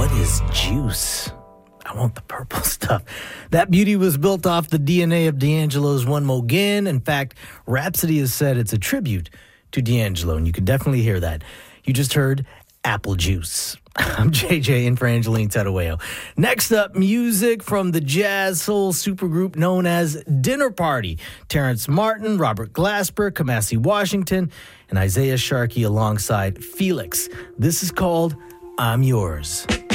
What is juice? I want the purple stuff. That beauty was built off the DNA of D'Angelo's One Mo' Gin. In fact, Rhapsody has said it's a tribute to D'Angelo, and you can definitely hear that. You just heard Apple Juice. I'm JJ in for Angeline Terueo. Next up, music from the jazz soul supergroup known as Dinner Party. Terrence Martin, Robert Glasper, Kamasi Washington, and Isaiah Sharkey alongside Felix. This is called I'm Yours.